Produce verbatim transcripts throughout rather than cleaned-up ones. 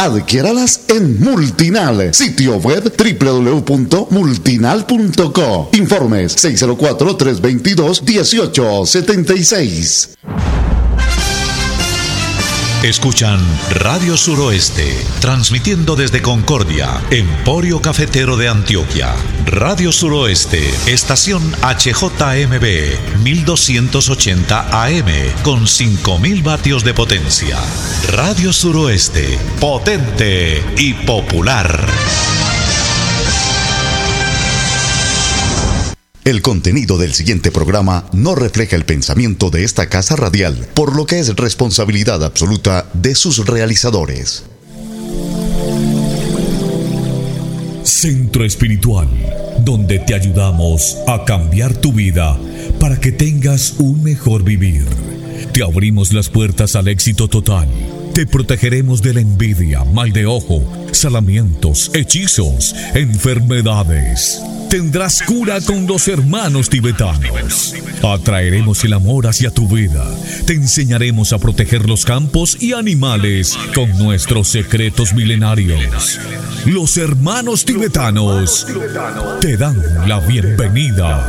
Adquiéralas en Multinal, sitio web doble u doble u doble u punto multinal punto co. Informes seis cero cuatro, tres dos dos, uno ocho siete seis. Escuchan Radio Suroeste, transmitiendo desde Concordia, Emporio Cafetero de Antioquia. Radio Suroeste, estación H J M B, mil doscientos ochenta A M, con cinco mil vatios de potencia. Radio Suroeste, potente y popular. El contenido del siguiente programa no refleja el pensamiento de esta casa radial, por lo que es responsabilidad absoluta de sus realizadores. Centro Espiritual, donde te ayudamos a cambiar tu vida para que tengas un mejor vivir. Te abrimos las puertas al éxito total. Te protegeremos de la envidia, mal de ojo, salamientos, hechizos, enfermedades. Tendrás cura con los hermanos tibetanos. Atraeremos el amor hacia tu vida. Te enseñaremos a proteger los campos y animales con nuestros secretos milenarios. Los hermanos tibetanos te dan la bienvenida.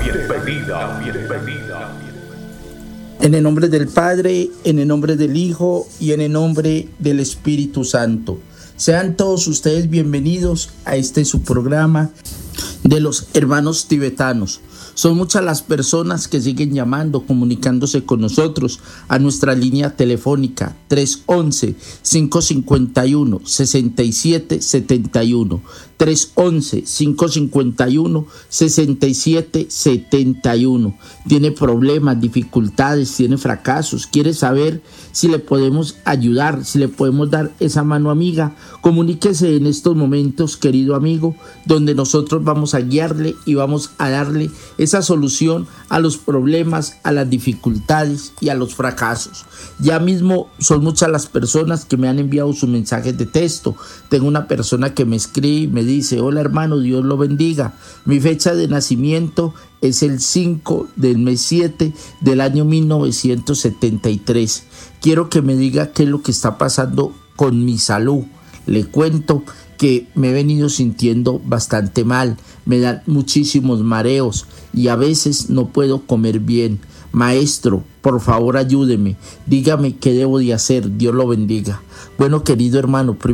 En el nombre del Padre, en el nombre del Hijo y en el nombre del Espíritu Santo. Sean todos ustedes bienvenidos a este su programa de los hermanos tibetanos. Son muchas las personas que siguen llamando, comunicándose con nosotros a nuestra línea telefónica tres once, cinco cincuenta y uno, sesenta y siete setenta y uno. tres once, cinco cincuenta y uno, sesenta y siete setenta y uno. Tiene problemas, dificultades, tiene fracasos, quiere saber si le podemos ayudar, si le podemos dar esa mano amiga. Comuníquese en estos momentos, querido amigo, donde nosotros vamos a guiarle y vamos a darle esa solución a los problemas, a las dificultades y a los fracasos. Ya mismo son muchas las personas que me han enviado sus mensajes de texto. Tengo una persona que me escribe y me dice: hola hermano, Dios lo bendiga. Mi fecha de nacimiento es el cinco del mes siete del año mil novecientos setenta y tres. Quiero que me diga qué es lo que está pasando con mi salud. Le cuento que me he venido sintiendo bastante mal, me dan muchísimos mareos y a veces no puedo comer bien. Maestro, por favor ayúdeme, dígame qué debo de hacer, Dios lo bendiga. Bueno, querido hermano, primero